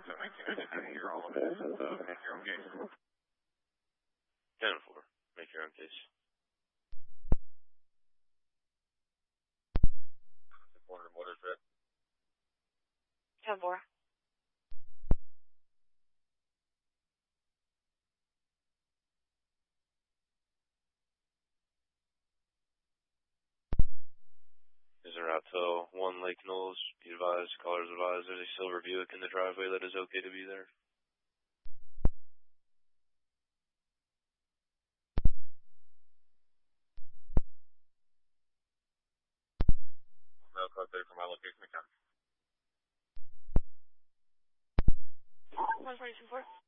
You're all of it. Make your own case. 10-4. Make your own case. Corner motor trip. 10-4. Is there out till 1 Lake Knowles? Be advised, callers advised, there's a silver Buick in the driveway that is okay to be there. No code there for my location account. 142-4.